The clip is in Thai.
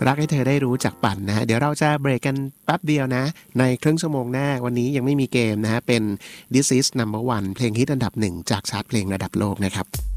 รักให้เธอได้รู้จักปั่นนะฮะเดี๋ยวเราจะเบรกกันแป๊บเดียวนะในครึ่งชั่วโมงหน้าวันนี้ยังไม่มีเกมนะฮะเป็น This is Number One เพลงฮิตอันดับหนึ่งจากชาร์ตเพลงระดับโลกนะครับ